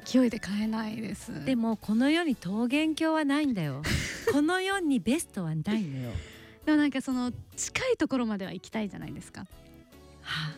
勢いで買えないです。 でもこの世に桃源郷はないんだよこの世にベストはないのよでもなんかその近いところまでは行きたいじゃないですか。 は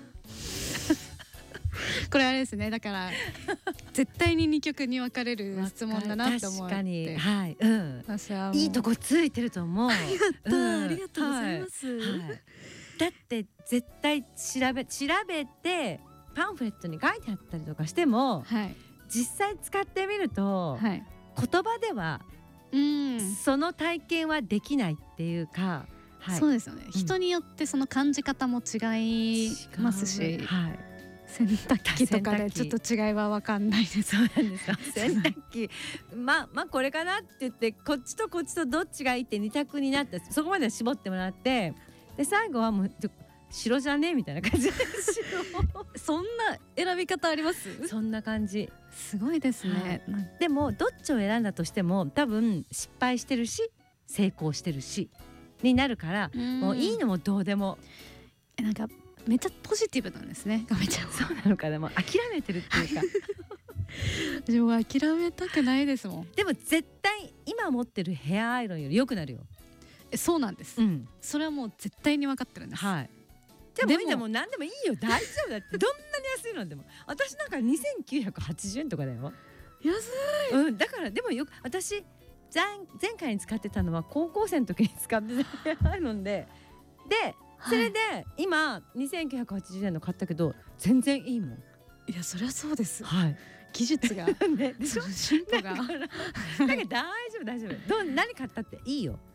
これあれですね、だから絶対に2極に分かれる質問だなって思って。 確かに、はい、うん、 私はもういいとこついてると思う。 ありがとう、ありがとうございます、 はいはい、だって絶対調べてパンフレットに書いてあったりとかしても、 はい、 実際使ってみると、 はい、 言葉では、その体験はできないっていうか、はい、 そうですよね、人によってその感じ方も違いますし、 はい、 洗濯機とかでちょっと違いは分かんないです。 そうなんですよ洗濯機まあこれかなって言ってこっちとこっちとどっちがいいって2択になってそこまで絞ってもらって、で最後はもう白じゃねみたいな感じでそんな選び方あります？ そんな感じ、 すごいですね、 はい、でもどっちを選んだとしても多分失敗してるし成功してるしになるから、もういいのもどうでも、 なんかめっちゃポジティブなんですね、ガメちゃんは。 そうなのかな、もう諦めてるっていうかでも諦めたくないですもん。 でも絶対今持ってるヘアアイロンより良くなるよ。 そうなんです、それはもう絶対に分かってるんです、 はい、でも何でもいいよ、大丈夫だってどんなに安いのでも私なんか2980円とかだよ。 安い、 だからでもよく私前回に使ってたのは高校生の時に使ってたヘアアイロンでそれで今2980円の買ったけど全然いいもん。 いやそりゃそうです、 はい、 技術がね、進歩がだから大丈夫何買ったっていいよ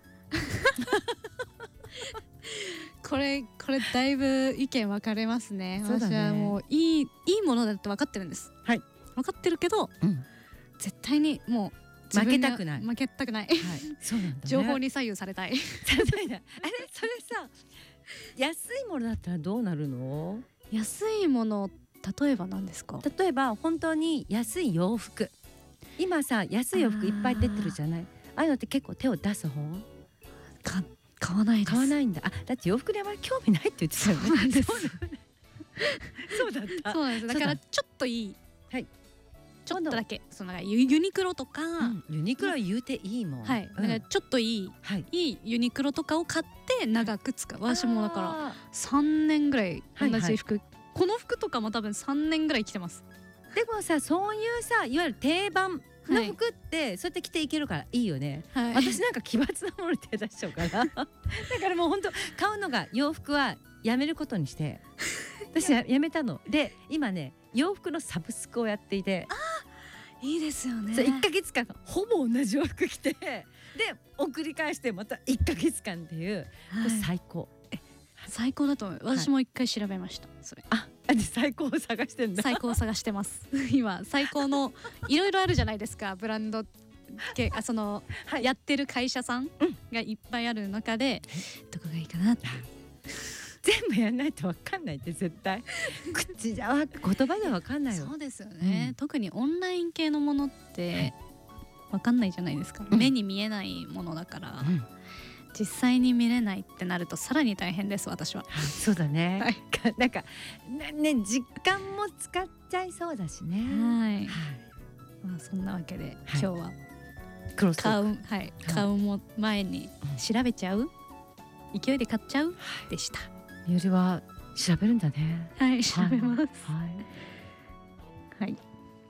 これだいぶ意見分かれますね。私はもういいものだって分かってるんです、はい、分かってるけど、絶対にもう負けたくない、はい、そうなんだね、情報に左右されたいあれそれさ安いものだったらどうなるの？ 安いもの例えば何ですか？ 例えば本当に安い洋服、今さ安い洋服いっぱい出てるじゃない。ああいうのって結構手を出す方？ 買わないです。 買わないんだ。だって洋服にあまり興味ないって言ってたよね。そうだった。 そうなんです。だからちょっといい、はい、ちょっとだけそのユニクロとか、 ユニクロ言うていいもん、 はい、だからちょっといいユニクロとかを買って長く使う。私もだから3年ぐらい同じ服、この服とかも多分3年ぐらい着てます。 でもさ、そういうさいわゆる定番の服ってそうやって着ていけるからいいよね、私なんか奇抜なものに手出しちゃうからだからもう本当買うのが洋服はやめることにして私やめたので、今ね洋服のサブスクをやっていて、 いいですよね。 1ヶ月間ほぼ同じ洋服着てで送り返してまた1ヶ月間っていう、これ最高。 最高だと思う。私も1回調べました、それ。 最高を探してんだ。 最高を探してます今最高のいろいろあるじゃないですか、ブランド系その、やってる会社さんがいっぱいある中で、どこがいいかなって。 全部やんないと分かんないって絶対口じゃ言葉では分かんないよ。 そうですよね、特にオンライン系のものって分かんないじゃないですか、目に見えないものだから、実際に見れないってなるとさらに大変です、私は。 そうだね、なんかね、実感も使っちゃいそうだしね。 まあそんなわけで、今日は買うも前に調べちゃう、勢いで買っちゃうでした。 よりは調べるんだね。 はい、調べます。 はい。 待って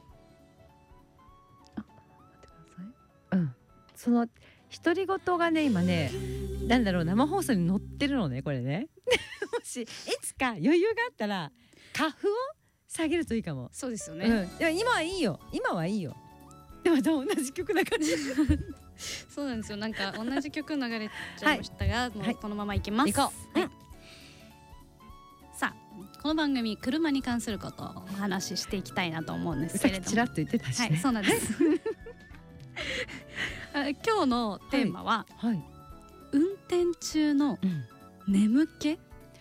ください。その独り言がね今ね、なんだろう、生放送に載ってるのねこれねもしいつか余裕があったらカフを下げるといいかも。 そうですよね、 でも今はいいよ、でも同じ曲流れそうなんですよ、なんか同じ曲流れちゃいましたが、もうこのままいきます。さあこの番組車に関することをお話ししていきたいなと思うんですけれども、 ちらっと言ってたしね。 そうなんです今日のテーマは、運転中の眠気。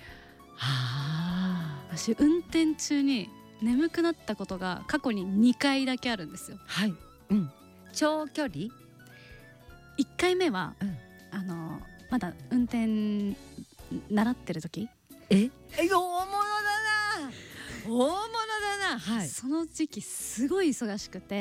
私運転中に眠くなったことが過去に2回だけあるんですよ。 長距離。 1回目は、まだ運転習ってる時、 大物だな、その時期すごい忙しくて、